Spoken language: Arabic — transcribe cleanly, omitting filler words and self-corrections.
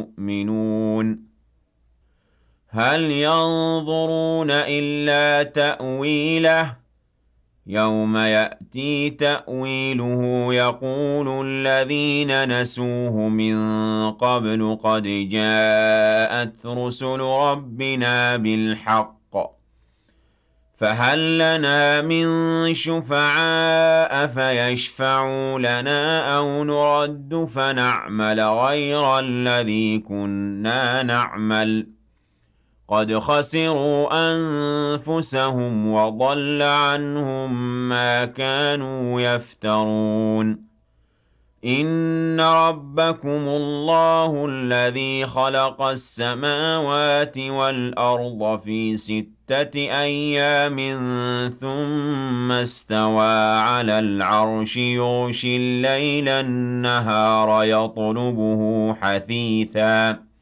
يؤمنون هل ينظرون إلا تأويله يوم يأتي تأويله يقول الذين نسوه من قبل قد جاءت رسل ربنا بالحق فهل لنا من شفعاء فيشفعوا لنا أو نرد فنعمل غير الذي كنا نعمل قد خسروا أنفسهم وضل عنهم ما كانوا يفترون إن ربكم الله الذي خلق السماوات والأرض في 6 أيام ثم استوى على العرش يغشي الليل النهار يطلبه حثيثاً